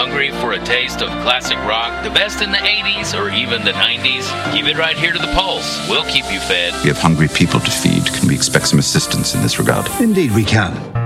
Hungry for a taste of classic rock, the best in the 80s or even the 90s? Keep it right here to the Pulse. We'll keep you fed. We have hungry people to feed. Can we expect some assistance in this regard? Indeed we can.